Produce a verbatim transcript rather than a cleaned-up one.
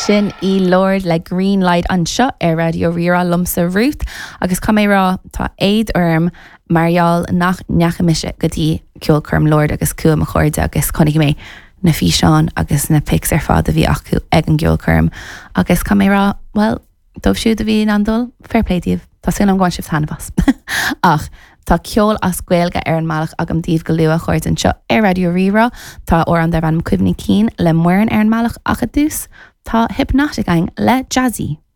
Sin í Lord le Green Light an seo ar radio Rira lumsa Ruth agus camérá tá éid orm Marial nach nechamise gotí ceolcurm Lord agus cua a chuirde agus connig mé na fi seán agus na pics ar fád a bhí acu ag an geolcurm agus camérá, well, dómh siúd a bhí an dul fairpléidíomh tá sin an gháin sibh tanbhas ach tá ceol as gcuilge ar an malach agam díobh go luach chuirt an seo ar radio Rira tá ó an dar ban cuimhní cín le muirin ar an malach ach a dús tá Hypnotic Gang le Jazzy.